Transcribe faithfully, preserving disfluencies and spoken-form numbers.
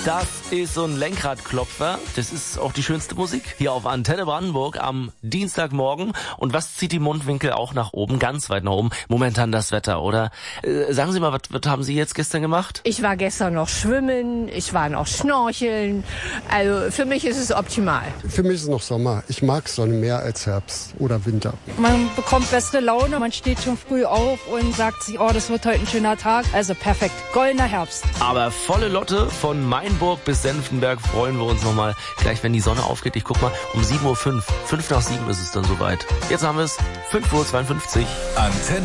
Das ist so ein Lenkradklopfer. Das ist auch die schönste Musik hier auf Antenne Brandenburg am Dienstagmorgen. Und was zieht die Mundwinkel auch nach oben, ganz weit nach oben? Momentan das Wetter, oder? Äh, sagen Sie mal, was, was haben Sie jetzt gestern gemacht? Ich war gestern noch schwimmen, ich war noch schnorcheln. Also für mich ist es optimal. Für mich ist es noch Sommer. Ich mag Sonne mehr als Herbst oder Winter. Man bekommt bessere Laune, man steht schon früh auf und sagt sich, oh, das wird heute ein schöner Tag. Also perfekt, goldener Herbst. Aber volle Lotte von Mainburg bis Senftenberg freuen wir uns nochmal gleich, wenn die Sonne aufgeht. Ich guck mal, um sieben Uhr fünf. Fünf nach sieben ist es dann soweit. Jetzt haben wir es fünf Uhr zweiundfünfzig. Antenne.